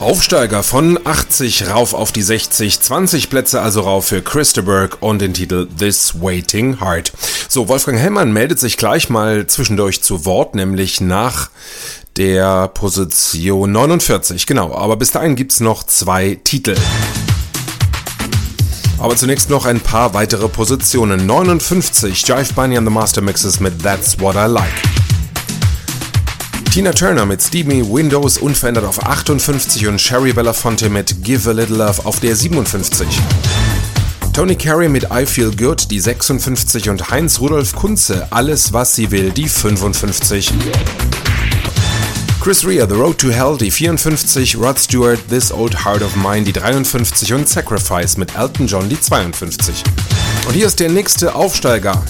Aufsteiger von 80 rauf auf die 60, 20 Plätze also rauf für Chris de Burgh und den Titel This Waiting Heart. So, Wolfgang Hellmann meldet sich gleich mal zwischendurch zu Wort, nämlich nach der Position 49, genau, aber bis dahin gibt's noch 2 Titel. Aber zunächst noch ein paar weitere Positionen. 59, Jive Bunny and the Master Mixes mit That's What I Like. Tina Turner mit Steamy Windows unverändert auf 58 und Sherry Belafonte mit Give a Little Love auf der 57. Tony Carey mit I Feel Good die 56 und Heinz Rudolf Kunze Alles was sie will die 55. Chris Rea The Road to Hell die 54, Rod Stewart This Old Heart of Mine die 53 und Sacrifice mit Elton John die 52. Und hier ist der nächste Aufsteiger.